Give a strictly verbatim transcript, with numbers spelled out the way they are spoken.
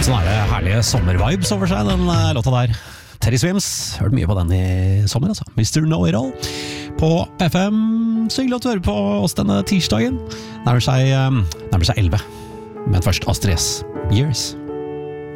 Sånn er det herlige sommervibes over seg, den uh, låta der. Teddy Swims, hørt mye på den i sommer, altså. mister Know It All på F M. Så hyggelig at du hører på oss denne tirsdagen. Nærmer seg, um, nærmer seg elleve. Men først Astrid S. Years.